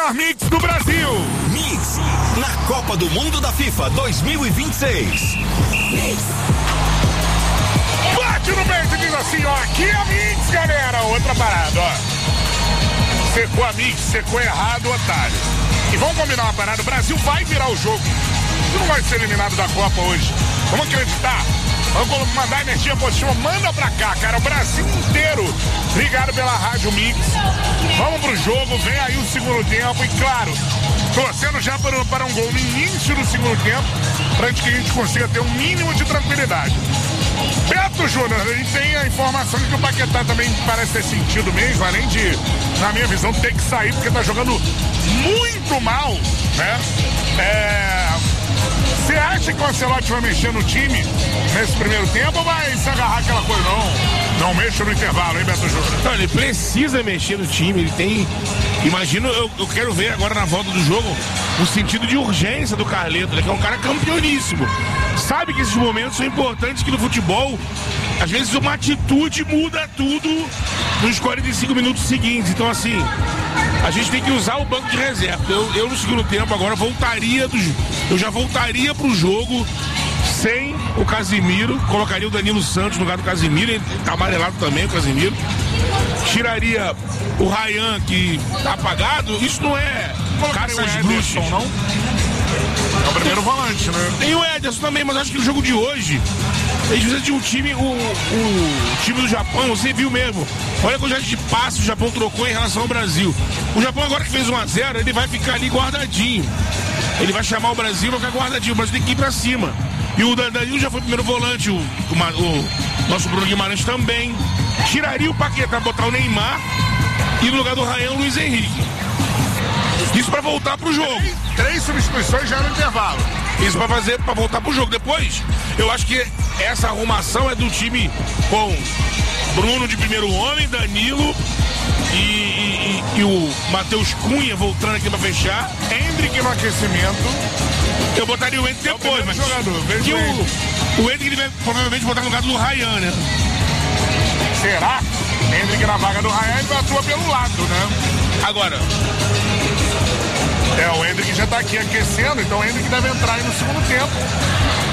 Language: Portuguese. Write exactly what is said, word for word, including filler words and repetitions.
melhor mix do Brasil. Mix na Copa do Mundo da FIFA dois mil e vinte e seis. Mix. Bate no peito e diz assim, ó, aqui é a Mix, galera. Outra parada, ó. Secou a Mix, secou errado, otário. E vamos combinar uma parada, o Brasil vai virar o jogo. Tu não vai ser eliminado da Copa hoje. Vamos acreditar. Vamos mandar energia positiva, manda pra cá, cara, o Brasil inteiro ligado pela Rádio Mix. Vamos pro jogo, vem aí o segundo tempo e, claro, torcendo já para, para um gol no início do segundo tempo, pra que a gente consiga ter um mínimo de tranquilidade. Beto Júnior, a gente tem a informação de que o Paquetá também parece ter sentido mesmo, além de, na minha visão, ter que sair, porque tá jogando muito mal, né? É... Você acha que o Ancelotti vai mexer no time nesse primeiro tempo ou vai se agarrar aquela coisa? Não, não mexa no intervalo, hein, Beto Júnior? Não, ele precisa mexer no time, ele tem... Imagino, eu, eu quero ver agora na volta do jogo o sentido de urgência do Carleto, né, que é um cara campeoníssimo. Sabe que esses momentos são importantes, que no futebol, às vezes uma atitude muda tudo nos quarenta e cinco minutos seguintes. Então, assim, a gente tem que usar o banco de reserva. Eu, eu no segundo tempo agora voltaria do, eu já voltaria pro jogo sem o Casimiro, colocaria o Danilo Santos no lugar do Casimiro, ele tá amarelado também o Casimiro. Tiraria o Ryan, que tá apagado. Isso não é caça às bruxas, não? É o primeiro volante, né? Tem o Ederson também, mas acho que no jogo de hoje eles precisam de um time, o, o time do Japão, você viu mesmo. Olha a quantidade de passos o Japão trocou em relação ao Brasil. O Japão agora que fez um a zero, ele vai ficar ali guardadinho. Ele vai chamar o Brasil, vai ficar guardadinho. O Brasil tem que ir pra cima. E o Danilo já foi primeiro volante, o, o, o nosso Bruno Guimarães também. Tiraria o Paquetá, botar o Neymar e no lugar do Ryan, o Luiz Henrique. Isso pra voltar pro jogo. Três, três substituições já no intervalo. Isso pra fazer, pra voltar pro jogo. Depois, eu acho que essa arrumação é do time com Bruno de primeiro homem, Danilo e, e, e, e o Matheus Cunha voltando aqui pra fechar. Hendrick no aquecimento. Eu botaria o Hendrick é depois, o mas jogador, que o, o Hendrick ele vai provavelmente botar no lugar do Ryan, né? Será? Hendrick na vaga do Ryan, ele atua pelo lado, né? Agora... É, o Hendrick já tá aqui aquecendo, então o Hendrick deve entrar aí no segundo tempo.